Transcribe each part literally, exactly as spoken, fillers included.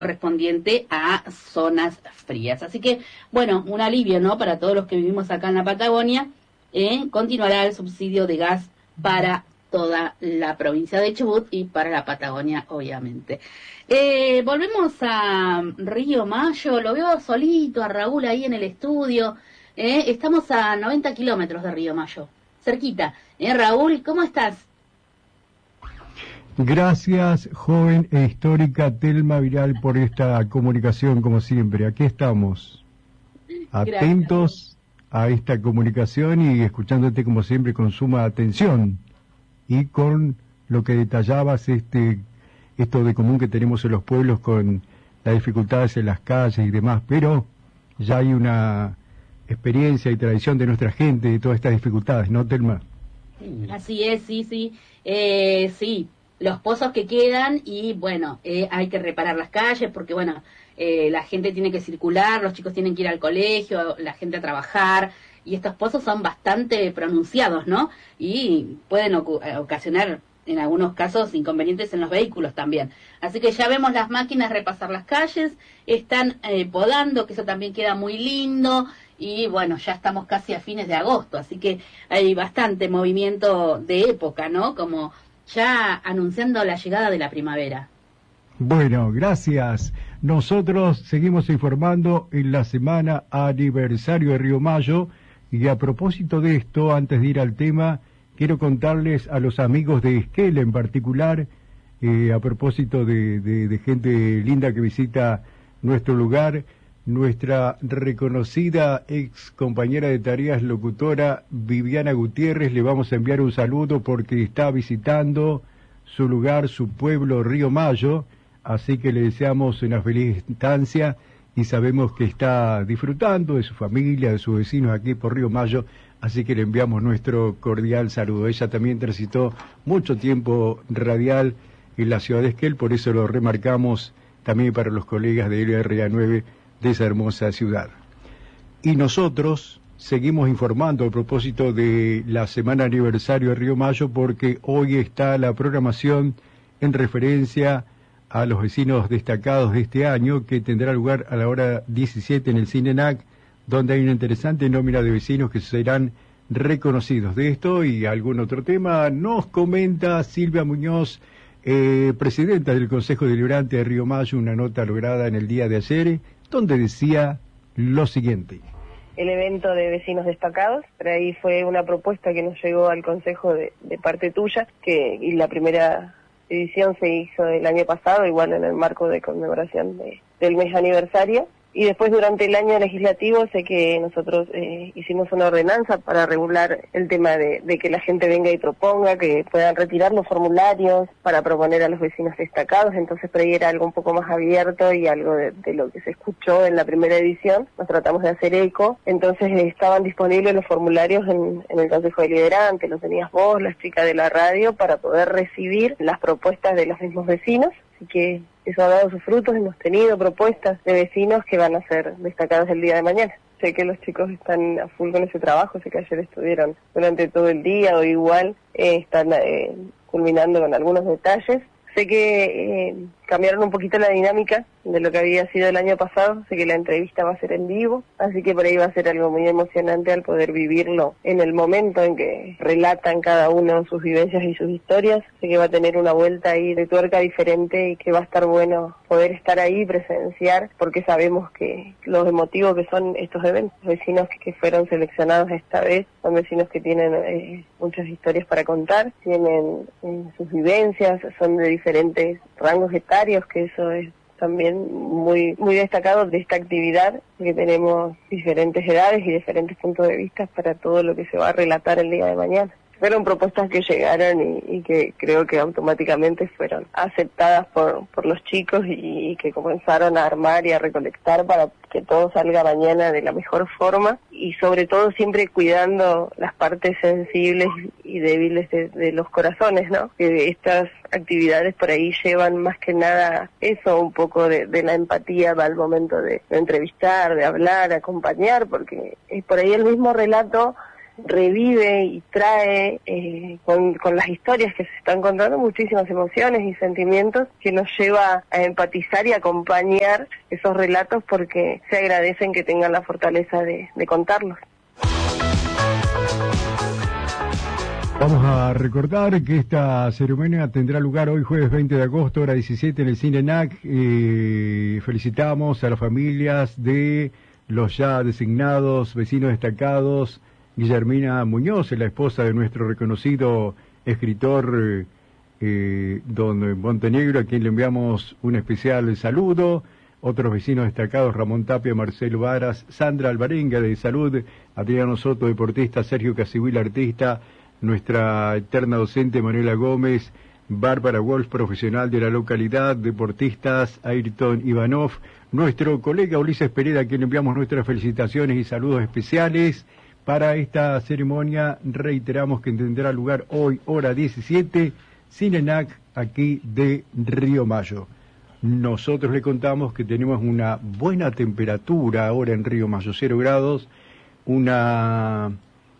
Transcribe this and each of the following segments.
correspondiente a zonas frías. Así que, bueno, un alivio, ¿no?, para todos los que vivimos acá en la Patagonia. Eh, continuará el subsidio de gas para toda la provincia de Chubut y para la Patagonia, obviamente. Eh, volvemos a Río Mayo. Lo veo solito a Raúl ahí en el estudio. Eh, estamos a noventa kilómetros de Río Mayo, cerquita. Eh, Raúl, ¿cómo estás? Gracias, joven e histórica Telma Viral, por esta comunicación, como siempre. Aquí estamos, atentos a esta comunicación y escuchándote, como siempre, con suma atención. Y con lo que detallabas, este, esto de común que tenemos en los pueblos con las dificultades en las calles y demás, pero ya hay una experiencia y tradición de nuestra gente de todas estas dificultades, ¿no, Telma? Así es, sí, sí, eh, sí. Los pozos que quedan y, bueno, eh, hay que reparar las calles porque, bueno, eh, la gente tiene que circular, los chicos tienen que ir al colegio, la gente a trabajar, y estos pozos son bastante pronunciados, ¿no? Y pueden ocasionar, en algunos casos, inconvenientes en los vehículos también. Así que ya vemos las máquinas repasar las calles, están eh, podando, que eso también queda muy lindo, y, bueno, ya estamos casi a fines de agosto, así que hay bastante movimiento de época, ¿no?, como ya anunciando la llegada de la primavera. Bueno, gracias. Nosotros seguimos informando en la semana aniversario de Río Mayo, y a propósito de esto, antes de ir al tema, quiero contarles a los amigos de Esquel en particular, eh, a propósito de, de, de gente linda que visita nuestro lugar, nuestra reconocida ex compañera de tareas locutora Viviana Gutiérrez, le vamos a enviar un saludo porque está visitando su lugar, su pueblo, Río Mayo, así que le deseamos una feliz estancia y sabemos que está disfrutando de su familia, de sus vecinos aquí por Río Mayo, así que le enviamos nuestro cordial saludo. Ella también transitó mucho tiempo radial en la ciudad de Esquel, por eso lo remarcamos también para los colegas de L R A nueve de esa hermosa ciudad. Y nosotros seguimos informando a propósito de la semana aniversario de Río Mayo, porque hoy está la programación en referencia a los vecinos destacados de este año, que tendrá lugar a la hora diecisiete en el Cine N A C, donde hay una interesante nómina de vecinos que serán reconocidos. De esto y algún otro tema nos comenta Silvia Muñoz, eh, presidenta del Consejo Deliberante de Río Mayo, una nota lograda en el día de ayer, donde decía lo siguiente. El evento de vecinos destacados, pero ahí fue una propuesta que nos llegó al Consejo de, de parte tuya, que y la primera edición se hizo el año pasado, igual en el marco de conmemoración de, del mes aniversario. Y después, durante el año legislativo, sé que nosotros eh, hicimos una ordenanza para regular el tema de, de que la gente venga y proponga, que puedan retirar los formularios para proponer a los vecinos destacados. Entonces, por ahí era algo un poco más abierto y algo de, de lo que se escuchó en la primera edición. Nos tratamos de hacer eco. Entonces, eh, estaban disponibles los formularios en, en el Consejo Deliberante, los tenías vos, las chicas de la radio, para poder recibir las propuestas de los mismos vecinos. Así que eso ha dado sus frutos, hemos tenido propuestas de vecinos que van a ser destacados el día de mañana. Sé que los chicos están a full con ese trabajo, sé que ayer estuvieron durante todo el día, o igual eh, están eh, culminando con algunos detalles. Sé que eh, cambiaron un poquito la dinámica de lo que había sido el año pasado, sé que la entrevista va a ser en vivo, así que por ahí va a ser algo muy emocionante al poder vivirlo en el momento en que relatan cada uno sus vivencias y sus historias. Sé que va a tener una vuelta ahí de tuerca diferente y que va a estar bueno poder estar ahí, presenciar, porque sabemos que los emotivos que son estos eventos, vecinos que fueron seleccionados esta vez, son vecinos que tienen eh, muchas historias para contar, tienen eh, sus vivencias, son de diferentes rangos etarios, que eso es también muy muy destacado de esta actividad, que tenemos diferentes edades y diferentes puntos de vista para todo lo que se va a relatar el día de mañana. Fueron propuestas que llegaron y, y que creo que automáticamente fueron aceptadas por, por los chicos y, y que comenzaron a armar y a recolectar para que todo salga mañana de la mejor forma, y sobre todo siempre cuidando las partes sensibles y débiles de, de los corazones, ¿no? Que estas actividades por ahí llevan más que nada eso, un poco de, de la empatía al momento de, de entrevistar, de hablar, de acompañar, porque es por ahí el mismo relato revive y trae eh, con, con las historias que se están contando muchísimas emociones y sentimientos que nos lleva a empatizar y acompañar esos relatos, porque se agradecen que tengan la fortaleza de, de contarlos. Vamos a recordar que esta ceremonia tendrá lugar hoy jueves veinte de agosto, hora diecisiete, en el Cine N A C. Eh, felicitamos a las familias de los ya designados vecinos destacados. Guillermina Muñoz, la esposa de nuestro reconocido escritor eh, don Montenegro, a quien le enviamos un especial saludo. Otros vecinos destacados: Ramón Tapia, Marcelo Varas, Sandra Alvarenga de Salud, Adriano Soto, deportista, Sergio Casibuil, artista, nuestra eterna docente Manuela Gómez, Bárbara Wolf, profesional de la localidad, deportistas, Ayrton Ivanov, nuestro colega Ulises Pereira, a quien le enviamos nuestras felicitaciones y saludos especiales para esta ceremonia. Reiteramos que tendrá lugar hoy, hora diecisiete, Cine N A C, aquí de Río Mayo. Nosotros le contamos que tenemos una buena temperatura ahora en Río Mayo, cero grados, una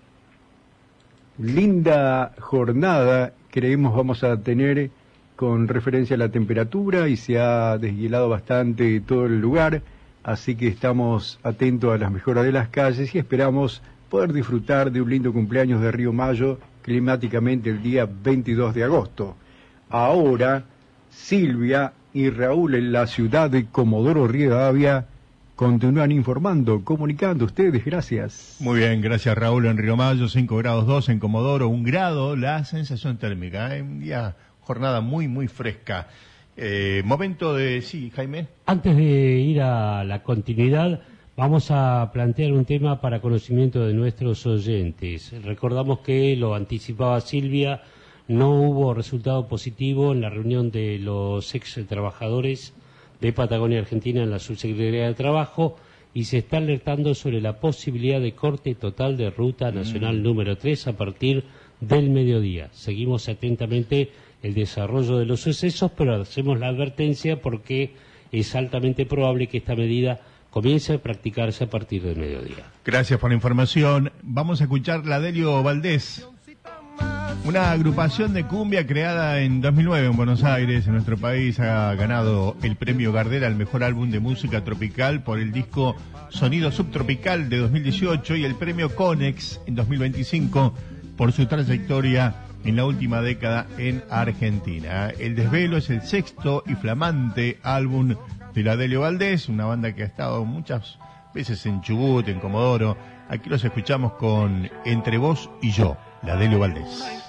linda jornada creemos vamos a tener con referencia a la temperatura, y se ha deshielado bastante todo el lugar, así que estamos atentos a las mejoras de las calles y esperamos poder disfrutar de un lindo cumpleaños de Río Mayo climáticamente el día veintidós de agosto. Ahora, Silvia y Raúl en la ciudad de Comodoro Rivadavia continúan informando, comunicando. Ustedes, gracias. Muy bien, gracias Raúl. En Río Mayo, cinco grados dos, en Comodoro, un grado la sensación térmica. ¿eh? Un día, jornada muy, muy fresca. Eh, momento de... Sí, Jaime. Antes de ir a la continuidad, vamos a plantear un tema para conocimiento de nuestros oyentes. Recordamos que, lo anticipaba Silvia, no hubo resultado positivo en la reunión de los ex trabajadores de Patagonia Argentina en la Subsecretaría de Trabajo, y se está alertando sobre la posibilidad de corte total de ruta nacional mm. número tres a partir del mediodía. Seguimos atentamente el desarrollo de los sucesos, pero hacemos la advertencia porque es altamente probable que esta medida comience a practicarse a partir del mediodía. Gracias por la información. Vamos a escuchar la Delio Valdés, una agrupación de cumbia creada en dos mil nueve en Buenos Aires, en nuestro país. Ha ganado el premio Gardel al mejor álbum de música tropical por el disco Sonido Subtropical de dos mil dieciocho, y el premio Conex en dos mil veinticinco por su trayectoria en la última década en Argentina. El Desvelo es el sexto y flamante álbum de la Delio Valdés, una banda que ha estado muchas veces en Chubut, en Comodoro. Aquí los escuchamos con Entre Vos y Yo, la Delio Valdés.